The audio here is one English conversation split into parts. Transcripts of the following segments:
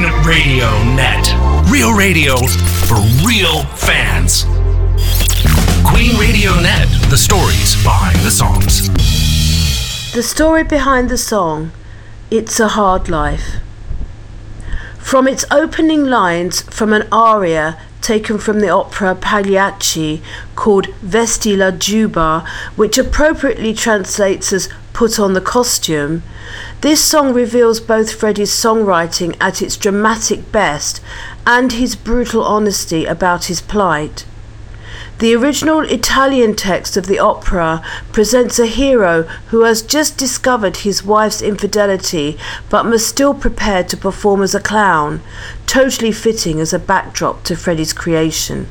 Radio Net. Real radio for real fans. Queen Radio Net. The stories behind the songs. The story behind the song, It's a Hard Life. From its opening lines from an aria taken from the opera Pagliacci called Vesti la Giubba, which appropriately translates as Put on the Costume, this song reveals both Freddie's songwriting at its dramatic best and his brutal honesty about his plight. The original Italian text of the opera presents a hero who has just discovered his wife's infidelity but must still prepare to perform as a clown, totally fitting as a backdrop to Freddie's creation.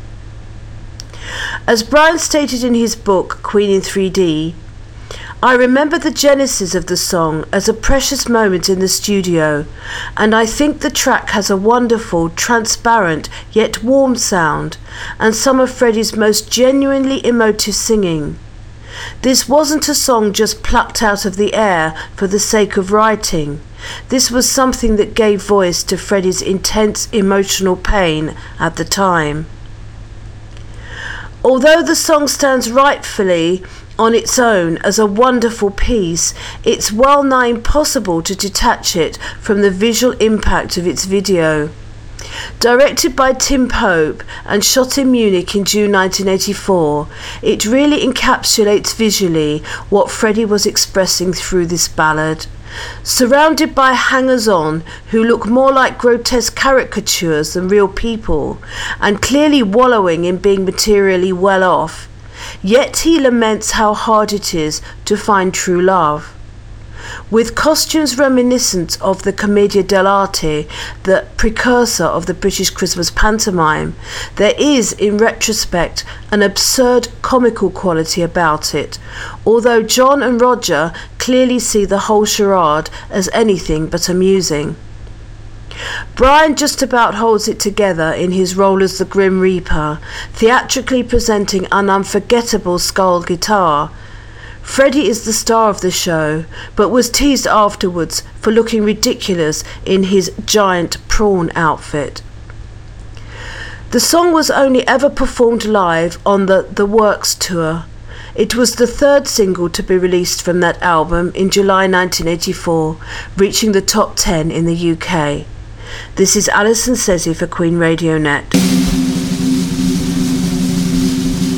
As Brian stated in his book Queen in 3D, I remember the genesis of the song as a precious moment in the studio, and I think the track has a wonderful, transparent, yet warm sound, and some of Freddie's most genuinely emotive singing. This wasn't a song just plucked out of the air for the sake of writing. This was something that gave voice to Freddie's intense emotional pain at the time. Although the song stands rightfully on its own as a wonderful piece, it's well nigh impossible to detach it from the visual impact of its video. Directed by Tim Pope and shot in Munich in June 1984, it really encapsulates visually what Freddie was expressing through this ballad. Surrounded by hangers-on who look more like grotesque caricatures than real people, and clearly wallowing in being materially well off, yet he laments how hard it is to find true love. With costumes reminiscent of the Commedia dell'arte, the precursor of the British Christmas pantomime, there is, in retrospect, an absurd comical quality about it, although John and Roger clearly see the whole charade as anything but amusing. Brian just about holds it together in his role as the Grim Reaper, theatrically presenting an unforgettable skull guitar. Freddie is the star of the show, but was teased afterwards for looking ridiculous in his giant prawn outfit. The song was only ever performed live on the Works tour. It was the third single to be released from that album in July 1984, reaching the top 10 in the UK. This is Alison Sezzi for Queen Radio Net.